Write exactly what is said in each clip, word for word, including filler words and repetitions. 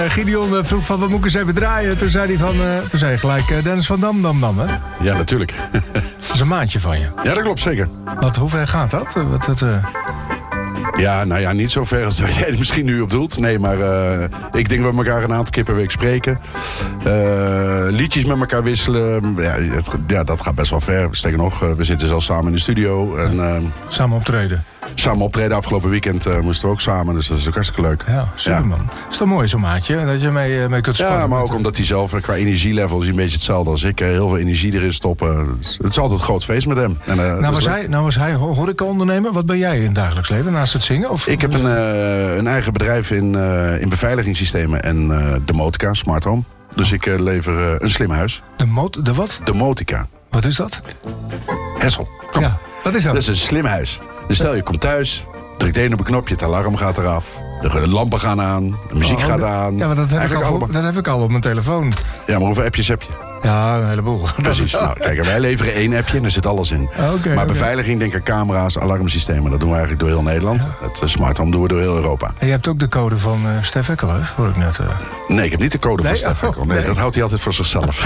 Gideon vroeg van, wat moet ik eens even draaien? Toen zei hij, van, uh, toen zei hij gelijk uh, Dennis van Dam, Dam, Dam, hè? Ja, natuurlijk. Dat is een maatje van je. Ja, dat klopt, zeker. Wat, hoe ver gaat dat? Wat, wat, uh... Ja, nou ja, niet zo ver als jij er misschien nu op doelt. Nee, maar uh, ik denk dat we elkaar een aantal keer per week spreken. Uh, liedjes met elkaar wisselen. Ja, het, ja, dat gaat best wel ver. Sterker nog, uh, we zitten zelfs samen in de studio. En, uh, samen optreden. Samen optreden. Afgelopen weekend uh, moesten we ook samen. Dus dat is ook hartstikke leuk. Ja, super ja. man. Is toch mooi zo'n maatje? Dat je mee, mee kunt spannen. Ja, maar ook omdat hij zelf qua energielevel is een beetje hetzelfde als ik. Heel veel energie erin stoppen. Het is altijd een groot feest met hem. En, uh, nou, was hij, nou was hij horeca-ondernemer. Wat ben jij in het dagelijks leven naast het zingen? Of, ik heb een, uh, een eigen bedrijf in, uh, in beveiligingssystemen en uh, Demotica, Smart Home. Dus ik uh, lever uh, een slim huis. De, mot- de wat? Demotica. Wat is dat? Hessel. Kom. Ja, wat is dat? Dat is een slim huis. Dus stel je komt thuis, drukt één op een knopje, het alarm gaat eraf. De lampen gaan aan, de muziek oh, gaat aan. Ja, maar dat heb, ik al, allemaal... dat heb ik al op mijn telefoon. Ja, maar hoeveel appjes heb je? Ja, een heleboel. Precies. Nou, kijk, wij leveren één appje en daar zit alles in. Okay, maar okay. beveiliging, denk ik, camera's, alarmsystemen. Dat doen we eigenlijk door heel Nederland. Ja. Het uh, Smart Home doen we door heel Europa. En je hebt ook de code van uh, Stef Ekkel, hè? Hoor ik net. Uh... Nee, ik heb niet de code nee? van Stef Ekkel. Nee, nee, dat houdt hij altijd voor zichzelf.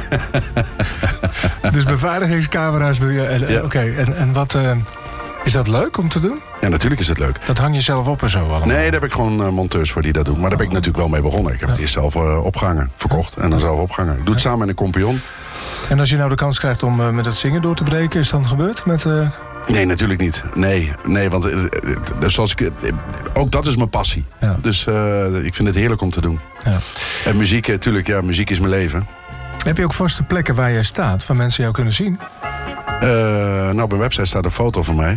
Dus beveiligingscamera's doe je. Uh, ja. Oké, okay. en, en wat... Uh... Is dat leuk om te doen? Ja, natuurlijk is het leuk. Dat hang je zelf op en zo allemaal? Nee, daar heb ik gewoon uh, monteurs voor die dat doen. Maar daar ben ik natuurlijk wel mee begonnen. Ik heb ja. het eerst zelf uh, opgehangen, verkocht en dan zelf opgehangen. Ik doe het samen met een compagnon. En als je nou de kans krijgt om uh, met het zingen door te breken, is dat dan gebeurd? Met, uh... Nee, natuurlijk niet. Nee, nee want uh, dus zoals ik, uh, ook dat is mijn passie. Ja. Dus uh, ik vind het heerlijk om te doen. Ja. En muziek, natuurlijk, uh, ja, muziek is mijn leven. Heb je ook vaste plekken waar jij staat, waar mensen jou kunnen zien? Uh, nou, op mijn website staat een foto van mij.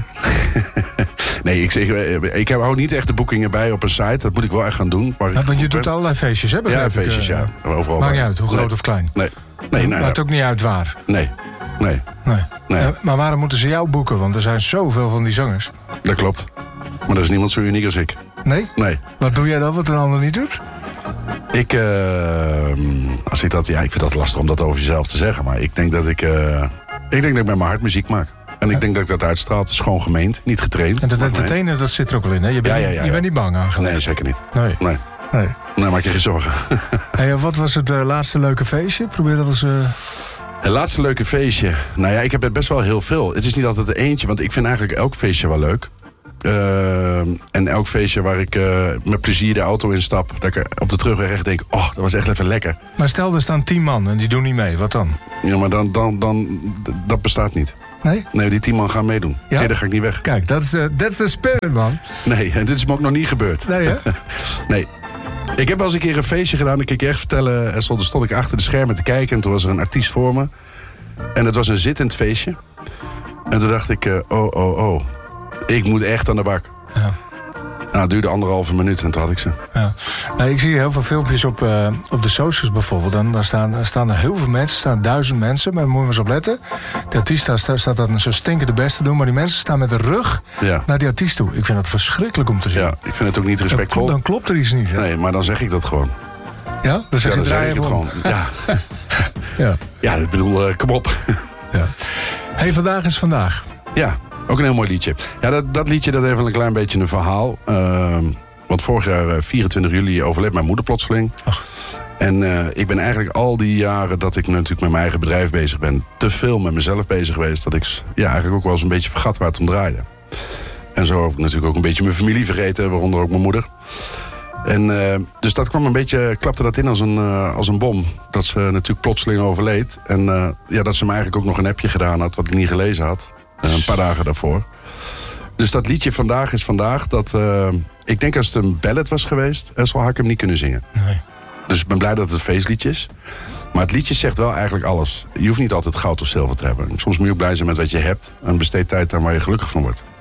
nee, ik, ik, ik heb ook niet echt de boekingen bij op een site. Dat moet ik wel echt gaan doen. Ja, want je doet ben. allerlei feestjes, hè? Ja, feestjes, ja. Overal. Maakt niet uit, hoe groot nee. of klein. Nee. nee, nee Maakt ook niet uit waar. Nee. Nee. nee. nee. Ja, maar waarom moeten ze jou boeken? Want er zijn zoveel van die zangers. Dat klopt. Maar er is niemand zo uniek als ik. Nee? Nee. Wat doe jij dan wat een ander niet doet? Ik, uh, als ik dat, ja, ik vind dat lastig om dat over jezelf te zeggen. Maar ik denk dat ik, uh, ik denk dat ik met mijn hart muziek maak. En ik ja. denk dat ik dat uitstraalt. Het is gewoon gemeend, niet getraind. En dat entertainen, dat zit er ook wel in, hè? Je bent, ja, ja, ja, ja. Je bent niet bang aangelegd. Nee, zeker niet. Nee. Nee. Nee. Nee, maak je geen zorgen. Hey, wat was het uh, laatste leuke feestje? Probeer dat eens... Uh... Het laatste leuke feestje? Nou ja, ik heb het best wel heel veel. Het is niet altijd er eentje, want ik vind eigenlijk elk feestje wel leuk. Uh, en elk feestje waar ik uh, met plezier de auto instap, dat ik op de terugweg echt denk, oh, dat was echt even lekker. Maar stel, er staan tien man en die doen niet mee, wat dan? Ja, maar dan, dan, dan dat bestaat niet. Nee? Nee, die tien man gaan meedoen. Ja? Nee, dan ga ik niet weg. Kijk, dat is de that's the spirit, man. Nee, en dit is me ook nog niet gebeurd. Nee, hè? Nee. Ik heb wel eens een keer een feestje gedaan, dat kan ik je echt vertellen. En stond, stond ik achter de schermen te kijken en toen was er een artiest voor me. En het was een zittend feestje. En toen dacht ik, uh, oh, oh, oh. Ik moet echt aan de bak. Ja. Nou, het duurde anderhalve minuut en toen had ik ze. Ja. Nou, ik zie heel veel filmpjes op, uh, op de socials bijvoorbeeld. Dan, dan, staan, dan staan er heel veel mensen, er staan duizend mensen. Maar daar moet je maar eens op letten. De artiest staat, staat dan zo stinken de beste doen. Maar die mensen staan met de rug ja. naar die artiest toe. Ik vind dat verschrikkelijk om te zien. Ja, ik vind het ook niet respectvol. Dan, dan klopt er iets niet. Hè? Nee, maar dan zeg ik dat gewoon. Ja? Dan zeg, ja, je dan zeg ik het gewoon. Ja, ja. ja ik bedoel, uh, kom op. Ja. Hey, vandaag is vandaag. Ja. Ook een heel mooi liedje. Ja, dat, dat liedje dat heeft wel een klein beetje een verhaal. Uh, want vorig jaar, uh, vierentwintig juli, overleed mijn moeder plotseling. Ach. En uh, ik ben eigenlijk al die jaren dat ik natuurlijk met mijn eigen bedrijf bezig ben, te veel met mezelf bezig geweest. Dat ik ja, eigenlijk ook wel eens een beetje vergat waar het om draaide. En zo heb ik natuurlijk ook een beetje mijn familie vergeten, waaronder ook mijn moeder. En uh, dus dat kwam een beetje, klapte dat in als een, uh, als een bom. Dat ze natuurlijk plotseling overleed. En uh, ja, dat ze me eigenlijk ook nog een appje gedaan had, wat ik niet gelezen had. Een paar dagen daarvoor. Dus dat liedje Vandaag is Vandaag, dat, uh, ik denk als het een ballad was geweest, zo had ik hem niet kunnen zingen. Nee. Dus ik ben blij dat het een feestliedje is. Maar het liedje zegt wel eigenlijk alles. Je hoeft niet altijd goud of zilver te hebben. Soms moet je ook blij zijn met wat je hebt en besteed tijd aan waar je gelukkig van wordt.